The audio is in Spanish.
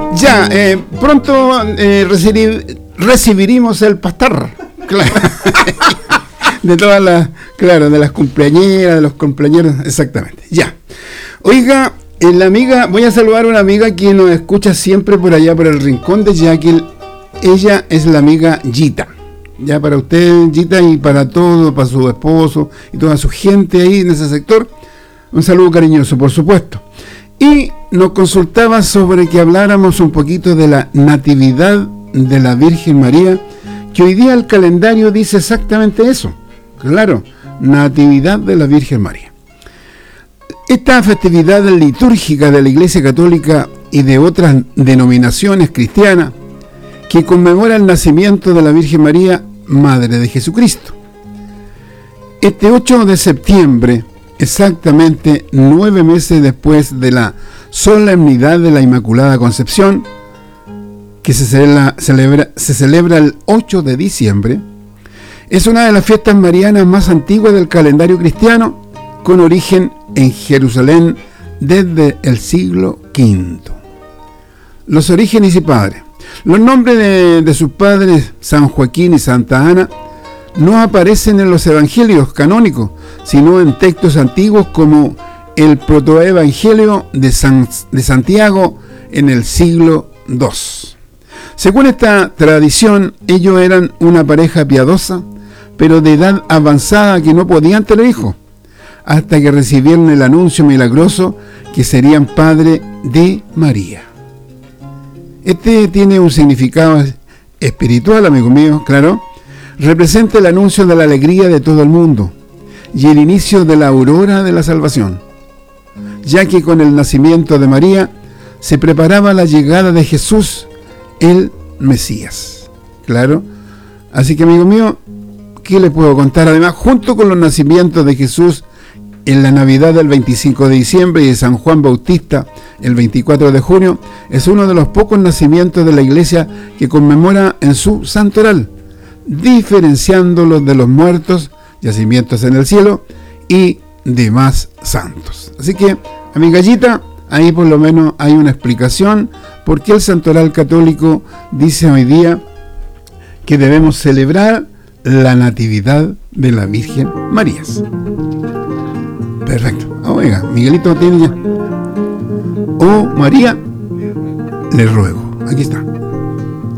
Ya, pronto recibiremos el pastor. Claro. De todas las, claro, de las cumpleañeras, de los cumpleañeros, exactamente. Ya. Oiga, la amiga, voy a saludar a una amiga que nos escucha siempre por allá, por el rincón de Yaquil. Ella es la amiga Gita. Ya para usted, Gita, y para todo, para su esposo y toda su gente ahí en ese sector, un saludo cariñoso, por supuesto. Y nos consultaba sobre que habláramos un poquito de la natividad de la Virgen María, que hoy día el calendario dice exactamente eso. Claro, natividad de la Virgen María. Esta festividad litúrgica de la Iglesia Católica y de otras denominaciones cristianas que conmemora el nacimiento de la Virgen María, Madre de Jesucristo. Este 8 de septiembre, exactamente 9 meses después de la solemnidad de la Inmaculada Concepción, que se celebra el 8 de diciembre, es una de las fiestas marianas más antiguas del calendario cristiano, con origen en Jerusalén desde el siglo V. Los orígenes y padres. Los nombres de sus padres, San Joaquín y Santa Ana, no aparecen en los evangelios canónicos, sino en textos antiguos como el protoevangelio de Santiago en el siglo II. Según esta tradición, ellos eran una pareja piadosa, pero de edad avanzada que no podían tener hijos, hasta que recibieron el anuncio milagroso que serían padre de María. Este tiene un significado espiritual, amigo mío, claro. Representa el anuncio de la alegría de todo el mundo y el inicio de la aurora de la salvación, ya que con el nacimiento de María se preparaba la llegada de Jesús, el Mesías. Claro. Así que, amigo mío, ¿qué le puedo contar? Además, junto con los nacimientos de Jesús en la Navidad del 25 de diciembre y de San Juan Bautista el 24 de junio, es uno de los pocos nacimientos de la Iglesia que conmemora en su santoral, diferenciándolos de los muertos, yacimientos en el cielo y demás santos. Así que, amiga Gita, ahí por lo menos hay una explicación por qué el santoral católico dice hoy día que debemos celebrar la natividad de la Virgen María. Perfecto. Oiga, Miguelito tiene ya. Oh, María, le ruego. Aquí está.